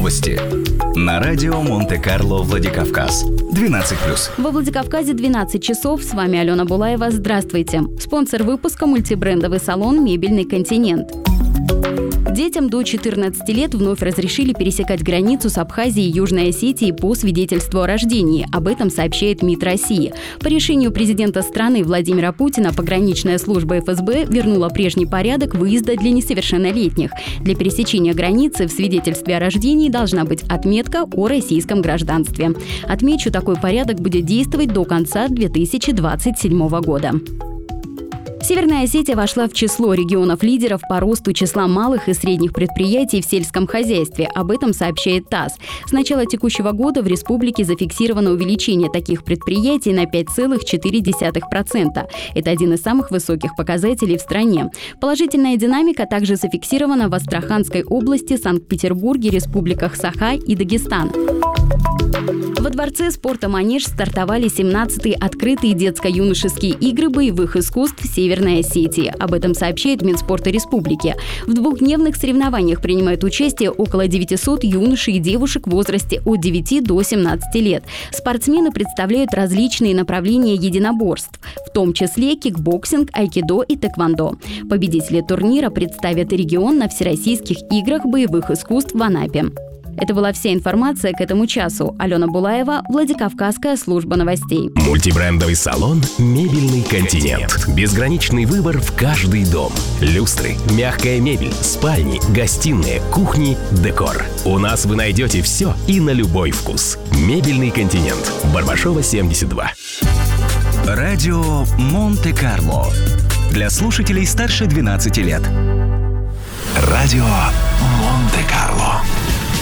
Новости. На радио Монте-Карло, Владикавказ. 12+. Во Владикавказе 12 часов. С вами Алена Булаева. Здравствуйте. Спонсор выпуска — мультибрендовый салон «Мебельный континент». Детям до 14 лет вновь разрешили пересекать границу с Абхазией и Южной Осетией по свидетельству о рождении. Об этом сообщает МИД России. По решению президента страны Владимира Путина пограничная служба ФСБ вернула прежний порядок выезда для несовершеннолетних. Для пересечения границы в свидетельстве о рождении должна быть отметка о российском гражданстве. Отмечу, такой порядок будет действовать до конца 2027 года. Северная Осетия вошла в число регионов-лидеров по росту числа малых и средних предприятий в сельском хозяйстве. Об этом сообщает ТАСС. С начала текущего года в республике зафиксировано увеличение таких предприятий на 5,4%. Это один из самых высоких показателей в стране. Положительная динамика также зафиксирована в Астраханской области, Санкт-Петербурге, республиках Саха и Дагестан. Во Дворце спорта «Манеж» стартовали 17-е открытые детско-юношеские игры боевых искусств Северной Осетии. Об этом сообщает Минспорта Республики. В двухдневных соревнованиях принимают участие около 900 юношей и девушек в возрасте от 9 до 17 лет. Спортсмены представляют различные направления единоборств, в том числе кикбоксинг, айкидо и тэквондо. Победители турнира представят регион на Всероссийских играх боевых искусств в Анапе. Это была вся информация к этому часу. Алена Булаева, Владикавказская служба новостей. Мультибрендовый салон «Мебельный континент». Безграничный выбор в каждый дом. Люстры, мягкая мебель, спальни, гостиные, кухни, декор. У нас вы найдете все и на любой вкус. «Мебельный континент». Барбашова, 72. Радио Монте-Карло. Для слушателей старше 12 лет. Радио